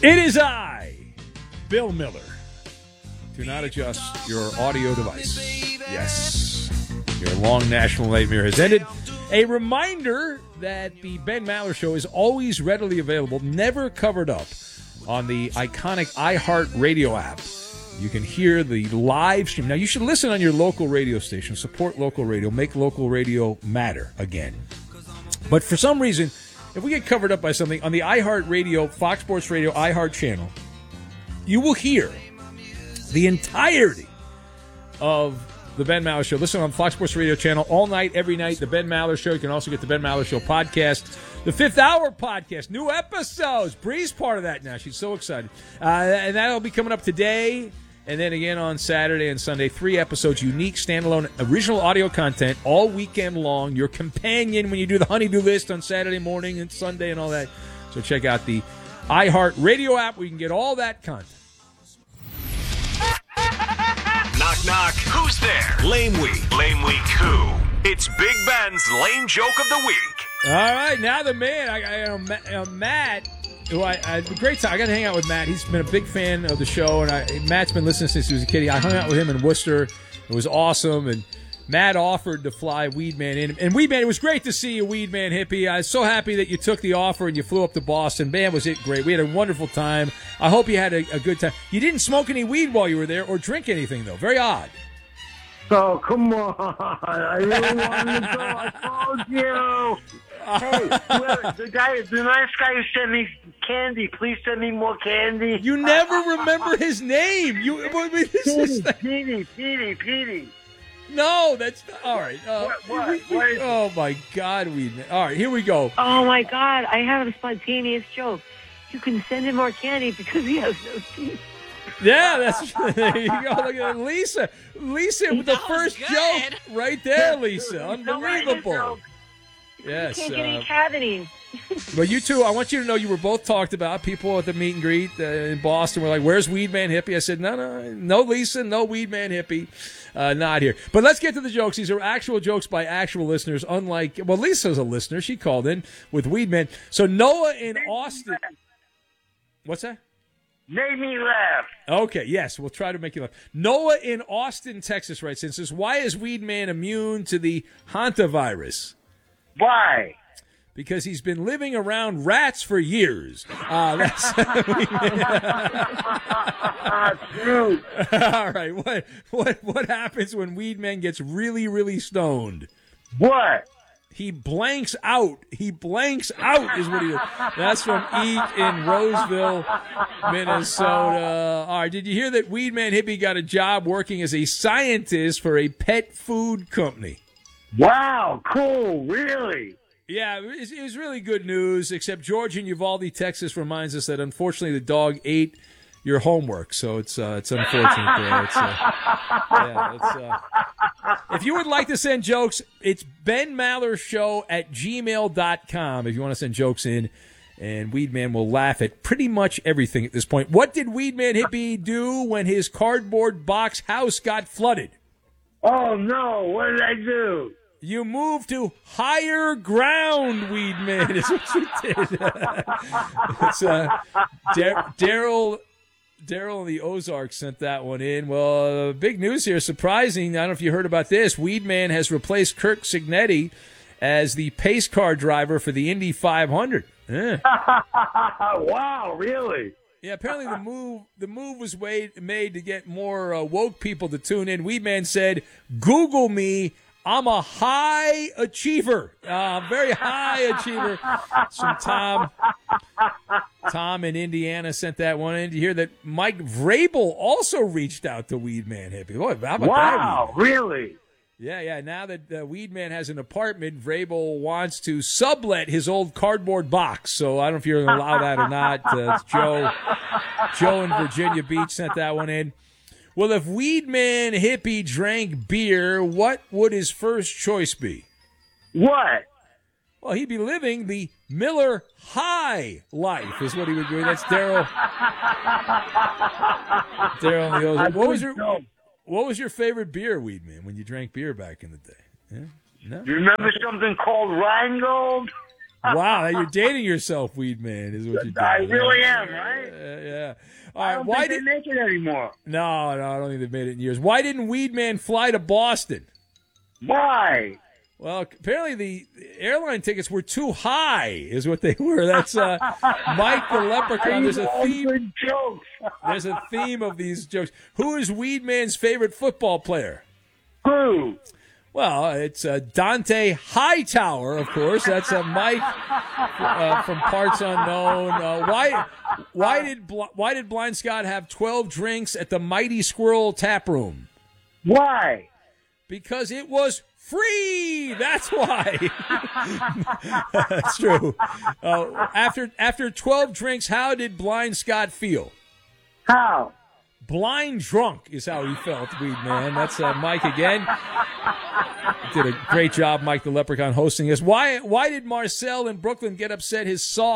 It is I, Bill Miller. Do not adjust your audio device. Yes, your long national nightmare has ended. A reminder that the Ben Maller Show is always readily available, never covered up, on the iconic iHeartRadio app. You can hear the live stream. Now, you should listen on your local radio station, support local radio, make local radio matter again. But for some reason, if we get covered up by something, on the iHeartRadio, Fox Sports Radio, iHeart channel, you will hear the entirety of the Ben Maller Show. Listen on Fox Sports Radio channel all night, every night, the Ben Maller Show. You can also get the Ben Maller Show podcast, the Fifth Hour podcast, new episodes. Bree's part of that now. She's so excited. And that'll be coming up today. And then again on Saturday and Sunday, 3 episodes, unique, standalone, original audio content all weekend long. Your companion when you do the honeydew list on Saturday morning and Sunday and all that. So check out the iHeart Radio app where you can get all that content. Knock, knock. Who's there? Lame Week. Lame Week who? It's Big Ben's Lame Joke of the Week. All right, now the man, Matt, who I had a great time. I got to hang out with Matt. He's been a big fan of the show, and Matt's been listening since he was a kid. I hung out with him in Worcester. It was awesome, and Matt offered to fly Weedman in. And Weedman, it was great to see you, Weedman hippie. I was so happy that you took the offer and you flew up to Boston. Man, was it great. We had a wonderful time. I hope you had a good time. You didn't smoke any weed while you were there or drink anything, though. Very odd. Oh, come on. I didn't want to go. I told you. Hey, the nice guy who sent me candy, please send me more candy. You never remember his name. Petey. No, that's not. All right. What is oh, my God, Weedman. All right, here we go. Oh, my God. I have a spontaneous joke. You can send him more candy because he has no teeth. Yeah, that's there you go. Look at Lisa. Lisa with the first joke right there, Lisa. Unbelievable. Yes. You can't get any cavities. But you two, I want you to know you were both talked about. People at the meet and greet in Boston were like, "Where's Weedman Hippie?" I said, no, Lisa, no Weedman Hippie, not here. But let's get to the jokes. These are actual jokes by actual listeners. Unlike, well, Lisa's a listener. She called in with Weedman. So Noah in Austin. What's that? Made me laugh. Okay, yes, we'll try to make you laugh. Noah in Austin, Texas writes in, says, "Why is Weedman immune to the hantavirus?" Why? Because he's been living around rats for years. That's True. All right. What happens when Weedman gets really, really stoned? What? He blanks out. He blanks out is what he does. That's from Eat in Roseville, Minnesota. All right. Did you hear that Weedman Hippie got a job working as a scientist for a pet food company? Wow. Cool. Really? Yeah, it was really good news, except George in Uvalde, Texas reminds us that unfortunately the dog ate your homework, so it's unfortunate there. If you would like to send jokes, it's benmallershow@gmail.com if you want to send jokes in, and Weedman will laugh at pretty much everything at this point. What did Weedman Hippie do when his cardboard box house got flooded? Oh, no. What did I do? You moved to higher ground, Weedman, is what you did. It's Daryl in the Ozarks sent that one in. Well, big news here, surprising. I don't know if you heard about this. Weedman has replaced Kirk Signetti as the pace car driver for the Indy 500. Yeah. Wow, really? Yeah, apparently the move was made to get more woke people to tune in. Weedman said, "Google me. I'm a high achiever, very high achiever." Some Tom in Indiana sent that one in. Did you hear that Mike Vrabel also reached out to Weedman Hippie? Boy, how about wow, that? Really? Yeah. Now that Weedman has an apartment, Vrabel wants to sublet his old cardboard box. So I don't know if you're going to allow that or not. It's Joe in Virginia Beach sent that one in. Well, if Weedman Hippie drank beer, what would his first choice be? What? Well, he'd be living the Miller High life, is what he would do. That's Daryl. Daryl in the Ozarks. What was your favorite beer, Weedman, when you drank beer back in the day? Yeah? No? You remember something called Rheingold? Wow, you're dating yourself, Weed Man, is what you're doing. I really am, right? Yeah. All I right. don't Why think did? they make it anymore. No, I don't think they've made it in years. Why didn't Weed Man fly to Boston? Why? Well, apparently the airline tickets were too high, is what they were. That's Mike the Leprechaun. There's a theme. Good jokes. There's a theme of these jokes. Who is Weed Man's favorite football player? Who? Well, it's Dante Hightower, of course. That's Mike from Parts Unknown. Why did Blind Scott have 12 drinks at the Mighty Squirrel Tap Room? Why? Because it was free. That's why. That's true. After 12 drinks, how did Blind Scott feel? How? Blind drunk is how he felt, Weed Man. That's Mike again. Did a great job, Mike the Leprechaun, hosting us. Why did Marcel in Brooklyn get upset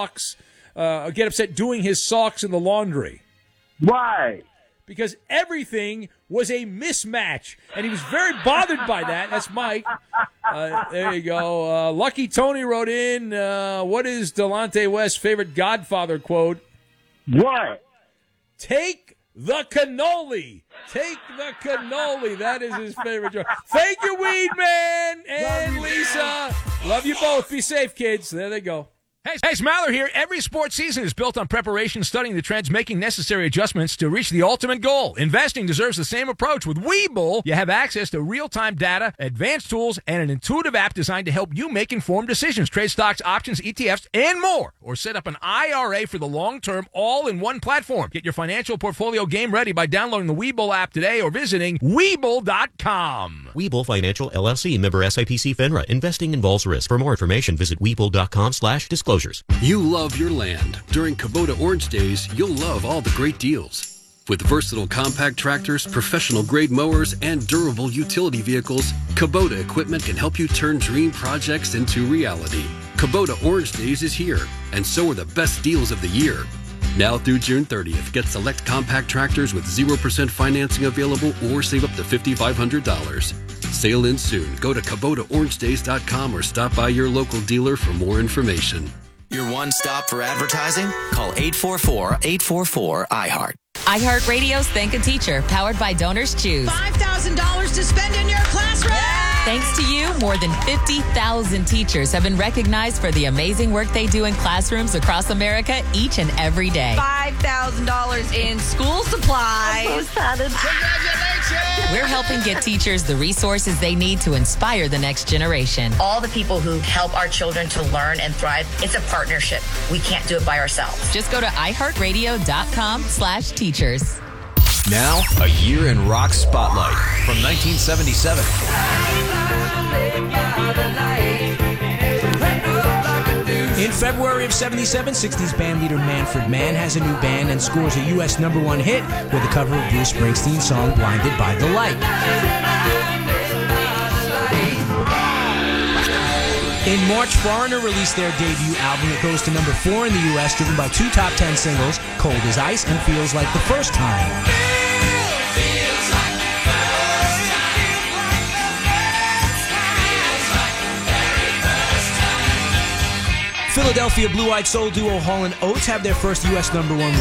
doing his socks in the laundry? Why? Because everything was a mismatch, and he was very bothered by that. That's Mike. There you go. Lucky Tony wrote in, what is Delonte West's favorite Godfather quote? What? Take the cannoli. Take the cannoli. That is his favorite joke. Thank you, Weed Man and Lisa. Love you both. Be safe, kids. There they go. Hey, Smaller here. Every sports season is built on preparation, studying the trends, making necessary adjustments to reach the ultimate goal. Investing deserves the same approach. With Webull, you have access to real-time data, advanced tools, and an intuitive app designed to help you make informed decisions. Trade stocks, options, ETFs, and more. Or set up an IRA for the long term, all in one platform. Get your financial portfolio game ready by downloading the Webull app today or visiting Webull.com. Webull Financial, LLC, member SIPC FINRA. Investing involves risk. For more information, visit Webull.com/disclosures. You love your land. During Kubota Orange Days, you'll love all the great deals. With versatile compact tractors, professional-grade mowers, and durable utility vehicles, Kubota equipment can help you turn dream projects into reality. Kubota Orange Days is here, and so are the best deals of the year. Now through June 30th, get select compact tractors with 0% financing available or save up to $5,500. Sale ends soon. Go to KubotaOrangeDays.com or stop by your local dealer for more information. Your one stop for advertising? Call 844-844-IHEART. iHeartRadio's Thank a Teacher, powered by Donors Choose. $5,000 to spend in your classroom! Thanks to you, more than 50,000 teachers have been recognized for the amazing work they do in classrooms across America each and every day. $5,000 in school supplies. I'm so excited. Congratulations! We're helping get teachers the resources they need to inspire the next generation. All the people who help our children to learn and thrive, it's a partnership. We can't do it by ourselves. Just go to iHeartRadio.com/teachers. Now, a year in rock spotlight from 1977. In February of 77, 60s band leader Manfred Mann has a new band and scores a U.S. #1 hit with a cover of Bruce Springsteen's song Blinded by the Light. In March, Foreigner released their debut album. It goes to #4 in the U.S., driven by 2 top 10 singles, Cold as Ice and Feels Like the First Time. Philadelphia blue-eyed soul duo Hall & Oates have their first U.S. #1